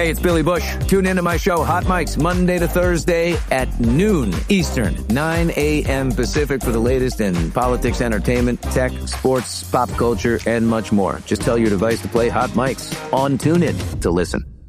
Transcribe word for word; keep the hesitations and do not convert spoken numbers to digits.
Hey, it's Billy Bush. Tune into my show, Hot Mics, Monday to Thursday at noon Eastern, nine a.m. Pacific for the latest in politics, entertainment, tech, sports, pop culture, and much more. Just tell your device to play Hot Mics on TuneIn to listen.